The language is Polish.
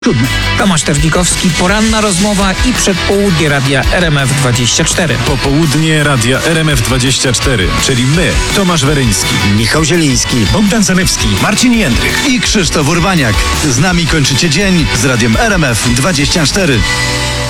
Tomasz Terlikowski, poranna rozmowa i przedpołudnie radia RMF24. Popołudnie radia RMF24, czyli my, Tomasz Weryński, Michał Zieliński, Bogdan Zalewski, Marcin Jędrych. i Krzysztof Urbaniak. Z nami kończycie dzień z radiem RMF24.